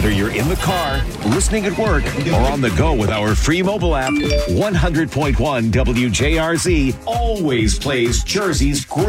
Whether you're in the car, listening at work, or on the go with our free mobile app, 100.1 WJRZ always plays Jersey's great